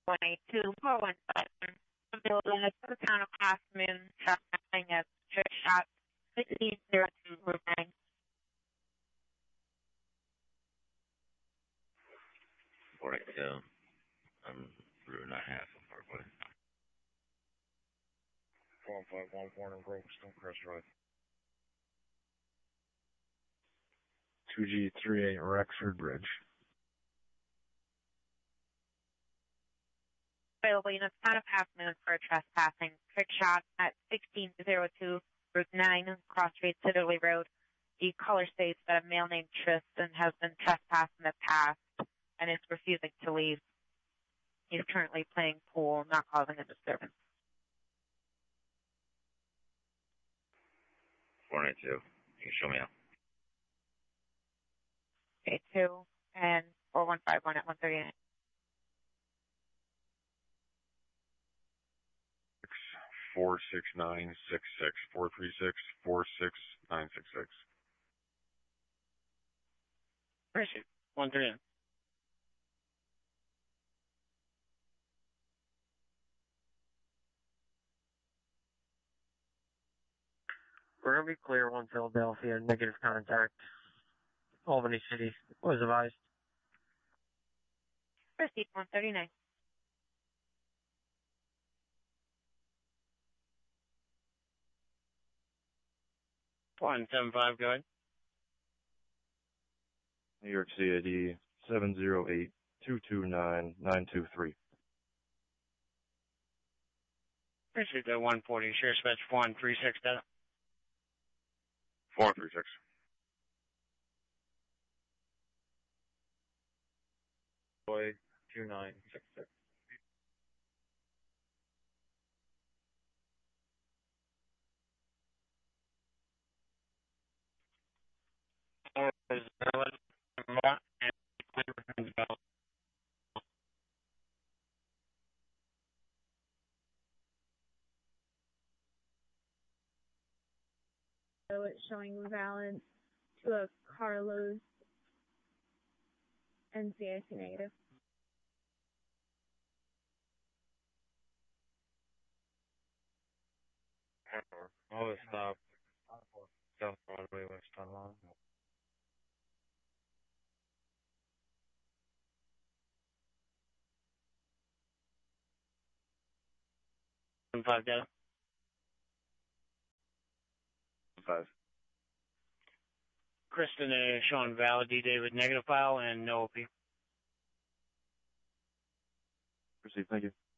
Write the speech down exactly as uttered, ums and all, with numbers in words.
one eight two four one five. Building at the town of Passman, trafficking at trick shot fifteen zero two Route nine. four eight two. Um, Route nine half of Parkway. four five one four and Grove, Stonecrest Drive. two G three eight Rexford Bridge. Available units town of Passman for trespassing. Trick shot at sixteen zero two Route nine, Cross Street, Sidley Road. The caller states that a male named Tristan has been trespassed in the past and is refusing to leave. He's currently playing pool, not causing a disturbance. four eight two. You can show me out. eight two and four one five one at one thirty-nine. Four six nine six six four three six four six nine six six. Appreciate it. One three nine. We're gonna be clear on Philadelphia. Negative contact. Albany City was advised. Proceed one thirty-nine. One seven five. Go ahead. New York C I D seven zero eight two two nine nine two three. Appreciate that. one forty. Sheriff's Dispatch one three six. Four three six. Boy two nine six six. So it's showing valid to a Carlos N C I C negative. Always stop. South Broadway, West Dunlop. Five data. Five. Kristen is showing valid D David negative file and no O P. Proceed, thank you.